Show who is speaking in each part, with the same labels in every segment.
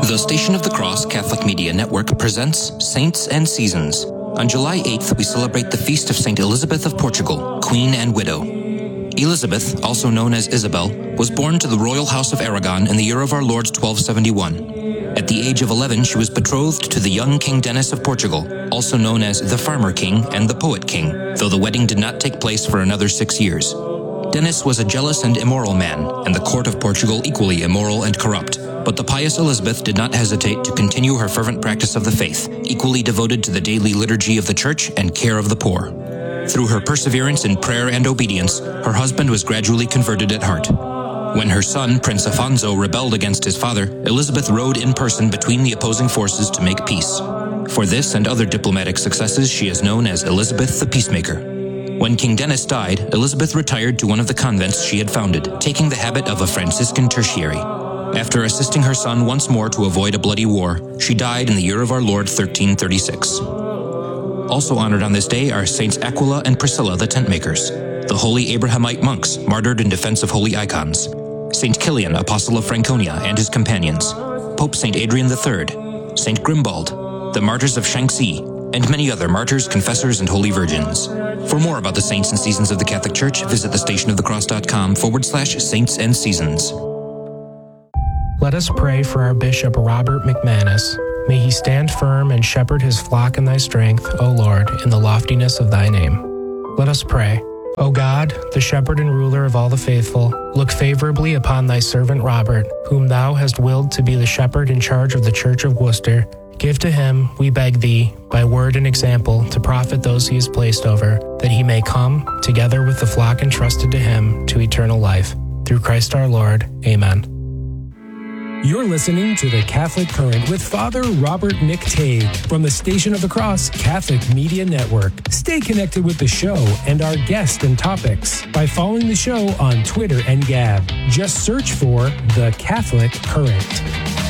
Speaker 1: The Station of the Cross Catholic Media Network presents Saints and Seasons. On July 8th, we celebrate the feast of St. Elizabeth of Portugal, Queen and Widow. Elizabeth, also known as Isabel, was born to the royal house of Aragon in the year of our Lord 1271. At the age of 11, she was betrothed to the young King Denis of Portugal, also known as the Farmer King and the Poet King, though the wedding did not take place for another 6 years. Denis was a jealous and immoral man, and the court of Portugal equally immoral and corrupt. But the pious Elizabeth did not hesitate to continue her fervent practice of the faith, equally devoted to the daily liturgy of the church and care of the poor. Through her perseverance in prayer and obedience, her husband was gradually converted at heart. When her son, Prince Afonso, rebelled against his father, Elizabeth rode in person between the opposing forces to make peace. For this and other diplomatic successes, she is known as Elizabeth the Peacemaker. When King Denis died, Elizabeth retired to one of the convents she had founded, taking the habit of a Franciscan tertiary. After assisting her son once more to avoid a bloody war, she died in the year of our Lord 1336. Also honored on this day are Saints Aquila and Priscilla the Tentmakers, the holy Abrahamite monks martyred in defense of holy icons, Saint Kilian, Apostle of Franconia, and his companions, Pope Saint Adrian III, Saint Grimbald, the martyrs of Shanxi, and many other martyrs, confessors, and holy virgins. For more about the saints and seasons of the Catholic Church, visit thestationofthecross.com/saints and seasons.
Speaker 2: Let us pray for our Bishop Robert McManus. May he stand firm and shepherd his flock in thy strength, O Lord, in the loftiness of thy name. Let us pray. O God, the shepherd and ruler of all the faithful, look favorably upon thy servant Robert, whom thou hast willed to be the shepherd in charge of the Church of Worcester. Give to him, we beg thee, by word and example, to profit those he has placed over, that he may come, together with the flock entrusted to him, to eternal life. Through Christ our Lord. Amen.
Speaker 3: You're listening to The Catholic Current with Father Robert McTague from the Station of the Cross Catholic Media Network. Stay connected with the show and our guests and topics by following the show on Twitter and Gab. Just search for The Catholic Current.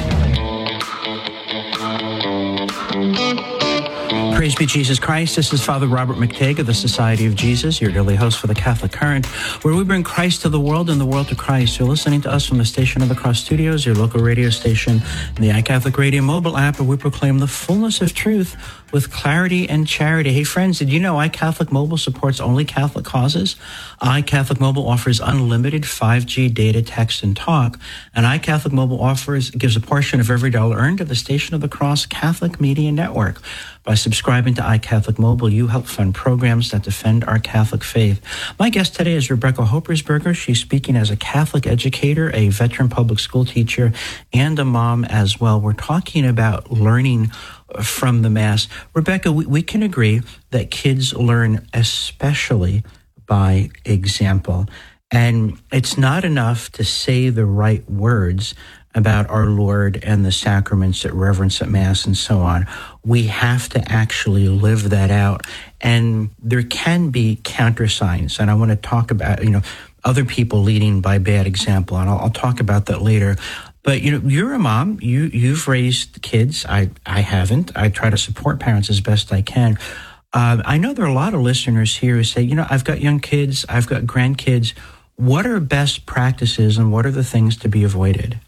Speaker 4: Praise be Jesus Christ. This is Father Robert McTague of the Society of Jesus, your daily host for the Catholic Current, where we bring Christ to the world and the world to Christ. You're listening to us from the Station of the Cross Studios, your local radio station, and the iCatholic Radio mobile app, where we proclaim the fullness of truth with clarity and charity. Hey, friends, did you know iCatholic Mobile supports only Catholic causes? iCatholic Mobile offers unlimited 5G data, text, and talk, and iCatholic Mobile gives a portion of every dollar earned to the Station of the Cross Catholic Media Network. By subscribing to iCatholic Mobile, you help fund programs that defend our Catholic faith. My guest today is Rebecca Hoppersberger. She's speaking as a Catholic educator, a veteran public school teacher, and a mom as well. We're talking about learning from the Mass. Rebecca, we can agree that kids learn especially by example. And it's not enough to say the right words about our Lord and the sacraments at reverence at Mass and so on. We have to actually live that out. And there can be countersigns. And I want to talk about, other people leading by bad example. And I'll talk about that later. But, you're a mom. You've raised kids. I haven't. I try to support parents as best I can. I know there are a lot of listeners here who say, I've got young kids. I've got grandkids. What are best practices and what are the things to be avoided?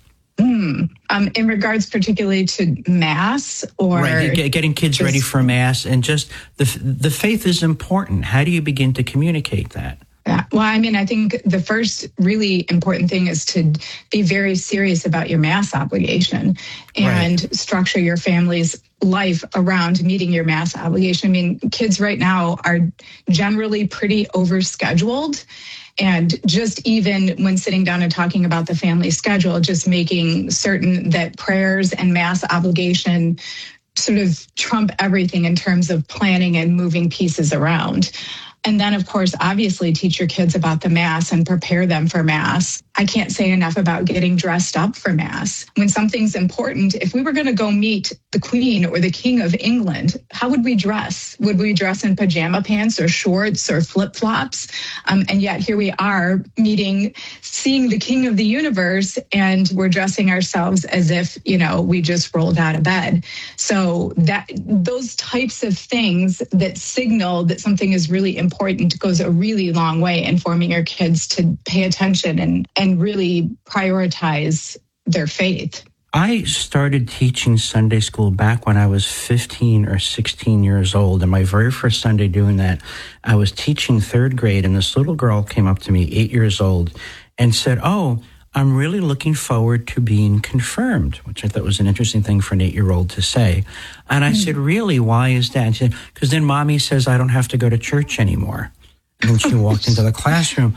Speaker 5: In regards particularly to Mass or...
Speaker 4: Right, getting kids ready for Mass and just the faith is important. How do you begin to communicate that?
Speaker 5: Yeah. Well, I think the first really important thing is to be very serious about your Mass obligation and structure your family's life around meeting your Mass obligation. Kids right now are generally pretty overscheduled. And just even when sitting down and talking about the family schedule, just making certain that prayers and Mass obligation sort of trump everything in terms of planning and moving pieces around. And then, of course, obviously teach your kids about the Mass and prepare them for Mass. I can't say enough about getting dressed up for Mass. When something's important, if we were going to go meet the Queen or the King of England, how would we dress? Would we dress in pajama pants or shorts or flip-flops? And yet here we are seeing the King of the universe, and we're dressing ourselves as if, we just rolled out of bed. So those types of things that signal that something is really important goes a really long way in forming your kids to pay attention and really prioritize their faith.
Speaker 4: I started teaching Sunday school back when I was 15 or 16 years old. And my very first Sunday doing that, I was teaching third grade, and this little girl came up to me, 8 years old, and said, "Oh, I'm really looking forward to being confirmed," which I thought was an interesting thing for an 8-year-old to say. And I said, "Really? Why is that?" And she said, "Because then Mommy says I don't have to go to church anymore." And then she walked into the classroom.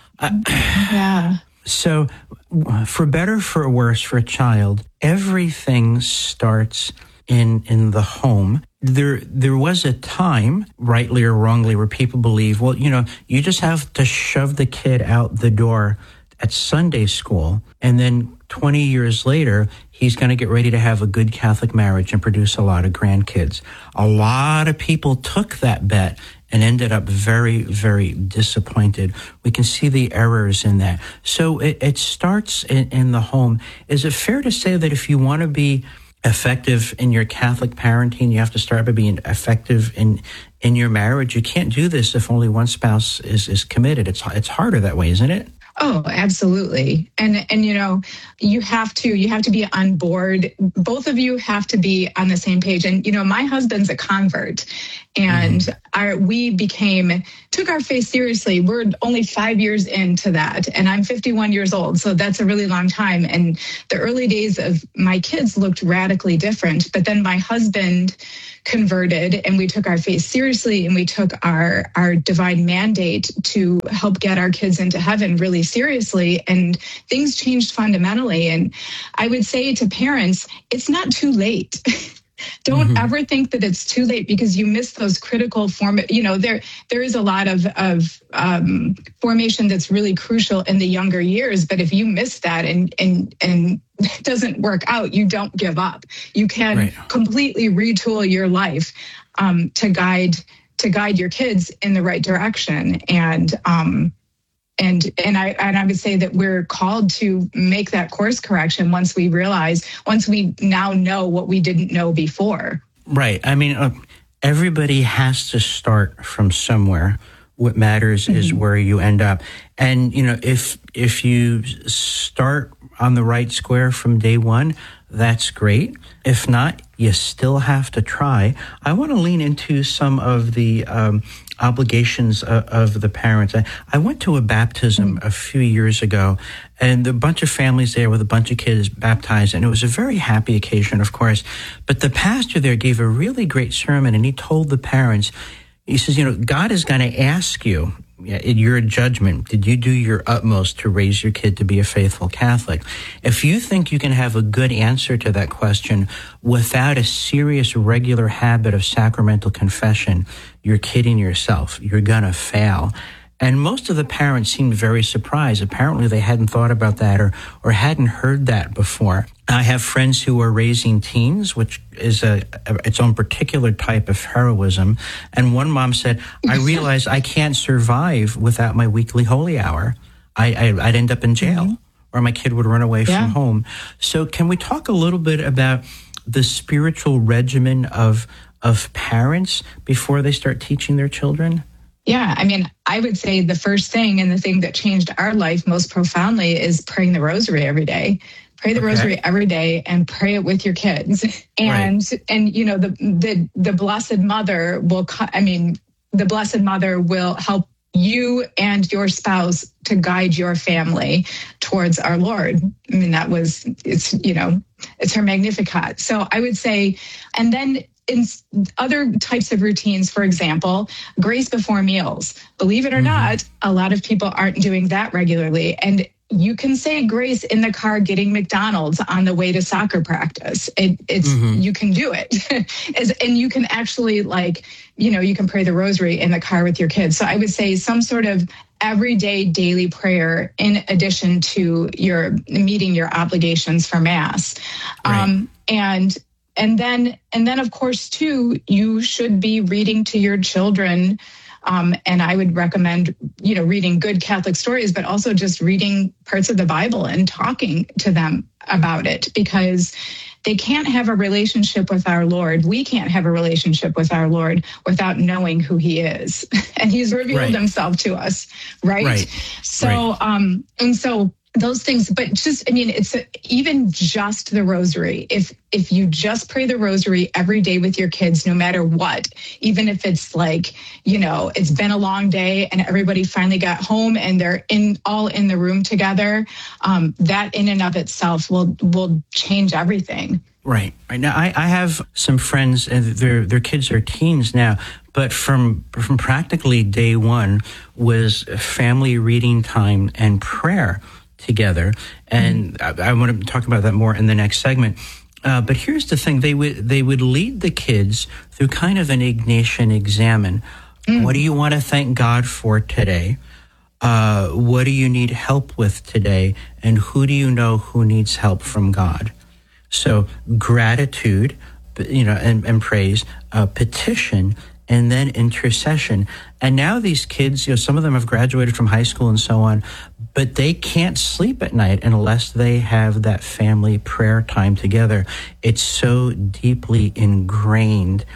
Speaker 5: Yeah.
Speaker 4: So for better, for worse, for a child, everything starts in the home. There was a time, rightly or wrongly, where people believe, well, you just have to shove the kid out the door at Sunday school, and then 20 years later, he's going to get ready to have a good Catholic marriage and produce a lot of grandkids. A lot of people took that bet and ended up very, very disappointed. We can see the errors in that. So it starts in the home. Is it fair to say that if you want to be effective in your Catholic parenting, you have to start by being effective in your marriage? You can't do this if only one spouse is committed. It's harder that way, isn't it?
Speaker 5: Oh, absolutely. And you have to be on board. Both of you have to be on the same page. And, my husband's a convert, and we took our faith seriously. We're only 5 years into that, and I'm 51 years old. So that's a really long time. And the early days of my kids looked radically different. But then my husband converted, and we took our faith seriously, and we took our divine mandate to help get our kids into heaven really seriously, and things changed fundamentally. And I would say to parents, it's not too late. Don't ever think that it's too late, because you miss those critical there is a lot of formation that's really crucial in the younger years. But if you miss that and it doesn't work out, you don't give up. You can completely retool your life to guide your kids in the right direction. And I would say that we're called to make that course correction once we now know what we didn't know before.
Speaker 4: Right. I mean, everybody has to start from somewhere. What matters is where you end up. And, if you start on the right square from day one, that's great. If not, you still have to try. I want to lean into some of the obligations of the parents. I went to a baptism a few years ago, and a bunch of families there with a bunch of kids baptized, and it was a very happy occasion, of course. But the pastor there gave a really great sermon, and he told the parents, he says, God is going to ask you, in your judgment, did you do your utmost to raise your kid to be a faithful Catholic? If you think you can have a good answer to that question without a serious, regular habit of sacramental confession, you're kidding yourself. You're going to fail. And most of the parents seemed very surprised. Apparently they hadn't thought about that or hadn't heard that before. I have friends who are raising teens, which is its own particular type of heroism. And one mom said, I realize I can't survive without my weekly holy hour. I'd end up in jail, or my kid would run away from home. So can we talk a little bit about the spiritual regimen of parents before they start teaching their children?
Speaker 5: Yeah, I mean, I would say the first thing, and the thing that changed our life most profoundly, is praying the rosary every day. Pray the rosary every day and pray it with your kids. And the Blessed Mother the Blessed Mother will help you and your spouse to guide your family towards our Lord. I mean, it's her Magnificat. So I would say, and then in other types of routines, for example, grace before meals. Believe it or not, a lot of people aren't doing that regularly. And you can say grace in the car getting McDonald's on the way to soccer practice. You can do it. And you can actually you can pray the rosary in the car with your kids. So I would say some sort of everyday daily prayer in addition to your meeting your obligations for Mass. Right. And then of course too, you should be reading to your children. And I would recommend, reading good Catholic stories, but also just reading parts of the Bible and talking to them about it, because they can't have a relationship with our Lord. We can't have a relationship with our Lord without knowing who he is. And he's revealed himself to us, right? So, those things, but just, I mean, it's even just the rosary. If you just pray the rosary every day with your kids, no matter what, even if it's like, it's been a long day and everybody finally got home and they're all in the room together, that in and of itself will change everything.
Speaker 4: Right. Now, I have some friends, and their kids are teens now, but from practically day one was family reading time and prayer together. And I want to talk about that more in the next segment. But here's the thing. They would lead the kids through kind of an Ignatian examen. What do you want to thank God for today? What do you need help with today? And who do you know who needs help from God? So gratitude, and praise, petition, and then intercession. And now these kids, some of them have graduated from high school and so on, but they can't sleep at night unless they have that family prayer time together. It's so deeply ingrained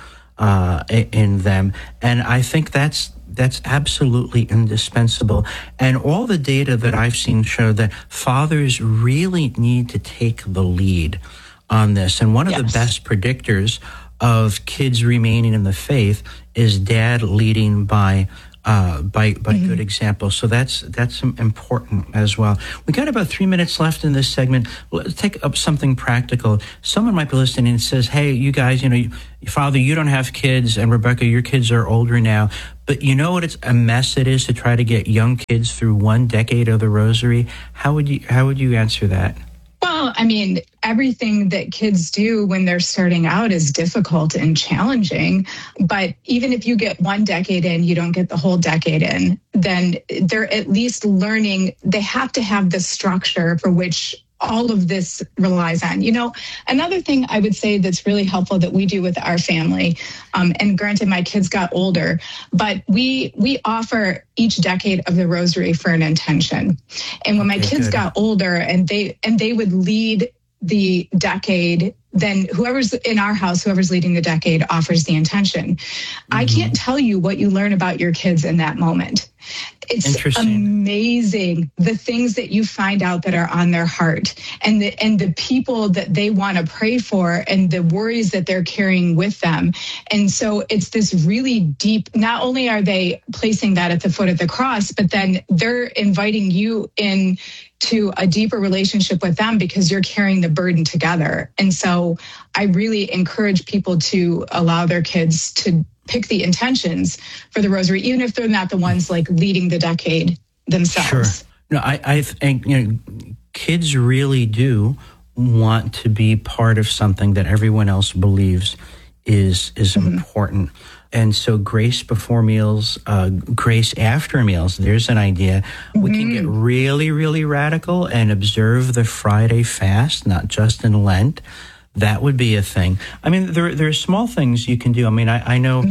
Speaker 4: in them. And I think that's absolutely indispensable. And all the data that I've seen show that fathers really need to take the lead on this. And one of the best predictors of kids remaining in the faith is dad leading by good example. So that's important as well. We got about 3 minutes left in this segment. Let's take up something practical. Someone might be listening and says, hey, you guys, Father, you don't have kids, and Rebecca, your kids are older now. But you know what a mess it is to try to get young kids through 1 decade of the Rosary? How would you answer that?
Speaker 5: Well, I mean, everything that kids do when they're starting out is difficult and challenging. But even if you get 1 decade in, you don't get the whole decade in, then they're at least learning. They have to have the structure for which all of this relies on. Another thing I would say that's really helpful that we do with our family, and granted my kids got older, but we offer each decade of the Rosary for an intention. And when my kids got older and they would lead the decade, then whoever's in our house, whoever's leading the decade offers the intention. I can't tell you what you learn about your kids in that moment. It's amazing the things that you find out that are on their heart and the people that they want to pray for and the worries that they're carrying with them. And so it's this really deep, not only are they placing that at the foot of the cross, but then they're inviting you in to a deeper relationship with them because you're carrying the burden together. And so I really encourage people to allow their kids to pick the intentions for the Rosary, even if they're not the ones like leading the decade themselves. Sure.
Speaker 4: No, I think kids really do want to be part of something that everyone else believes is important. And so grace before meals, grace after meals, there's an idea. We can get really, really radical and observe the Friday fast, not just in Lent. That would be a thing. I mean, there are small things you can do. I mean, I know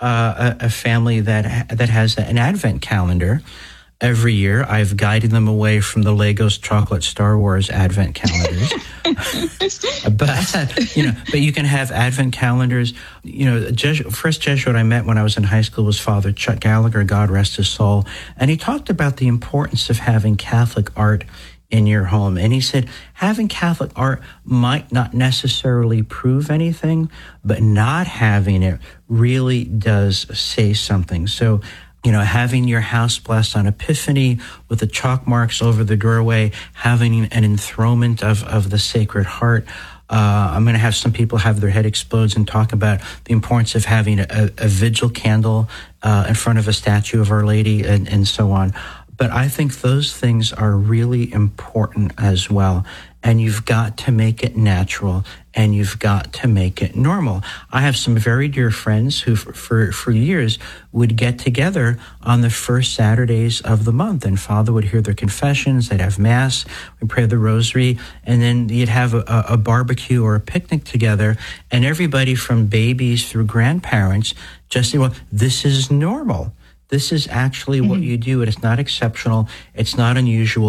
Speaker 4: a family that has an Advent calendar. Every year, I've guided them away from the Legos chocolate Star Wars Advent calendars. But you can have Advent calendars. First Jesuit I met when I was in high school was Father Chuck Gallagher, God rest his soul. And he talked about the importance of having Catholic art in your home. And he said, having Catholic art might not necessarily prove anything, but not having it really does say something. So, having your house blessed on Epiphany with the chalk marks over the doorway, having an enthronement of the Sacred Heart. I'm going to have some people have their head explodes and talk about the importance of having a vigil candle in front of a statue of Our Lady and so on. But I think those things are really important as well. And you've got to make it natural and you've got to make it normal. I have some very dear friends who for years would get together on the first Saturdays of the month, and Father would hear their confessions, they'd have Mass, we'd pray the Rosary, and then you'd have a barbecue or a picnic together, and everybody from babies through grandparents just say, well, this is normal. This is actually what you do. It is not exceptional. It's not unusual.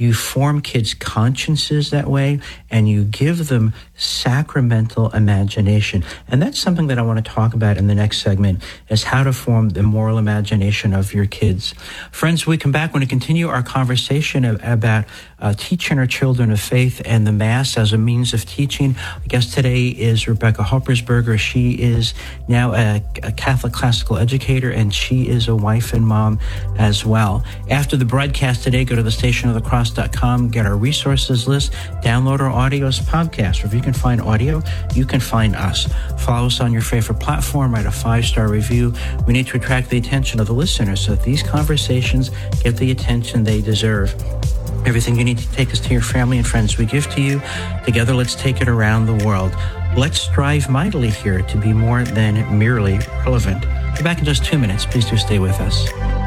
Speaker 4: you form kids' consciences that way, and you give them sacramental imagination. And that's something that I want to talk about in the next segment, is how to form the moral imagination of your kids. Friends, when we come back, we're going to continue our conversation about teaching our children of faith and the Mass as a means of teaching. I guess today is Rebecca Hoppersberger. She is now a Catholic classical educator, and she is a wife and mom as well. After the broadcast today, go to thestationofthecross.com, get our resources list, download our audios podcast. Wherever you can find audio, you can find us. Follow us on your favorite platform, write a 5-star review. We need to attract the attention of the listeners so that these conversations get the attention they deserve. Everything you need to take us to your family and friends we give to you. Together, let's take it around the world. Let's strive mightily here to be more than merely relevant. We're back in just 2 minutes. Please do stay with us.